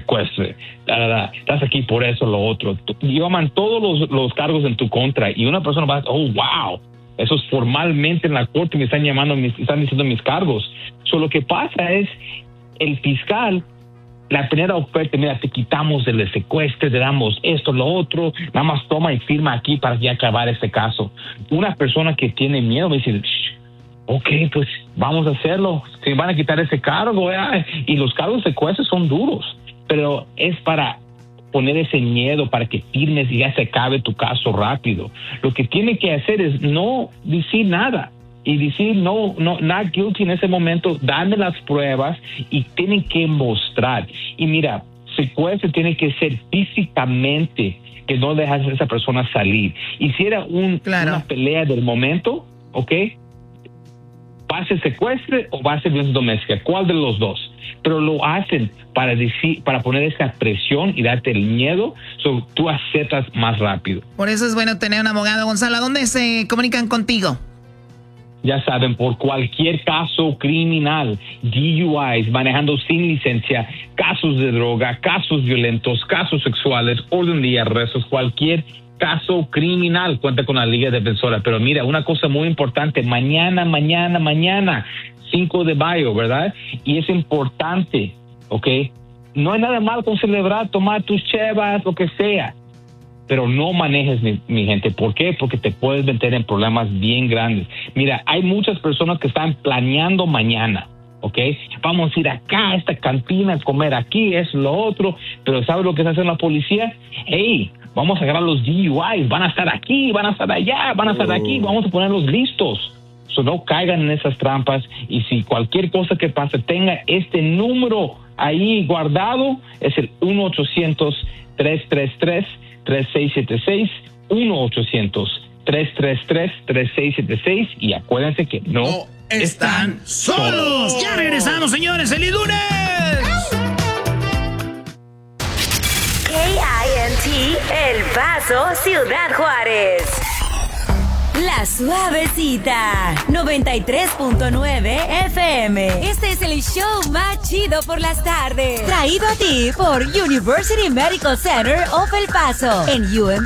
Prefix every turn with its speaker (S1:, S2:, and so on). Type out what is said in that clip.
S1: secuestre, estás aquí por eso, lo otro. Llevan todos los cargos en tu contra y una persona va a decir, oh, wow, eso es formalmente en la corte, me están llamando, me están diciendo mis cargos. Lo que pasa es, el fiscal, la primera oferta, mira, te quitamos del secuestro, te damos esto, lo otro, nada más toma y firma aquí para ya acabar este caso. Una persona que tiene miedo me dice, ok, pues vamos a hacerlo, se van a quitar ese cargo, y los cargos de secuestro son duros, pero es para poner ese miedo para que firmes y ya se acabe tu caso rápido. Lo que tiene que hacer es no decir nada y decir no, not guilty en ese momento, darme las pruebas y tienen que mostrar. Y mira, secuestro tiene que ser físicamente, que no dejas a esa persona salir. Y si era una pelea del momento, ¿ok? ¿Va a ser secuestro o va a ser violencia doméstica? ¿Cuál de los dos? Pero lo hacen para poner esa presión y darte el miedo, tú aceptas más rápido.
S2: Por eso es bueno tener un abogado. Gonzalo, ¿a dónde se comunican contigo?
S1: Ya saben, por cualquier caso criminal, DUIs, manejando sin licencia, casos de droga, casos violentos, casos sexuales, orden de arrestos, cualquier caso criminal, cuenta con la Liga Defensora. Pero mira, una cosa muy importante, mañana, 5 de mayo, ¿verdad? Y es importante, ¿ok? No hay nada mal con celebrar, tomar tus chevas, lo que sea, pero no manejes, mi gente. ¿Por qué? Porque te puedes meter en problemas bien grandes. Mira, hay muchas personas que están planeando mañana, ¿ok? Vamos a ir acá a esta cantina, a comer aquí, es lo otro, pero ¿sabes lo que está haciendo la policía? ¡Hey! Vamos a agarrar los DUIs, van a estar aquí, van a estar allá, van a estar aquí, vamos a ponerlos listos. No caigan en esas trampas, y si cualquier cosa que pase, tenga este número ahí guardado, es el 1-800-333-3676, 1-800-333-3676, y acuérdense que no están solos.
S2: Ya regresamos, señores, ¡feliz lunes!
S3: KINT El Paso, Ciudad Juárez. La Suavecita, 93.9 FM. Este es el show más chido por las tardes. Traído a ti por University Medical Center of El Paso, en UMC